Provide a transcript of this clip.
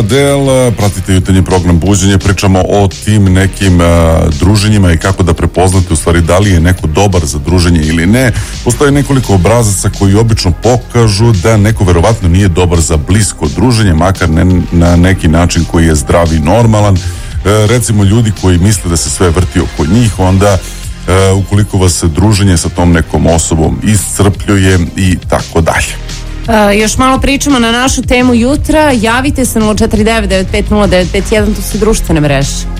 Del, pratite jutarnji program Buđenje, pričamo o tim nekim druženjima i kako da prepoznate u stvari da li je neko dobar za druženje ili ne. Postoje nekoliko obrazaca koji obično pokažu da neko verovatno nije dobar za blisko druženje, makar ne na neki način koji je zdrav i normalan. Recimo ljudi koji misle da se sve vrti oko njih, onda ukoliko vas druženje sa tom nekom osobom iscrpljuje i tako dalje. Još malo pričamo na našu temu jutra. Javite se 049 95 0951, to su društvene mreže.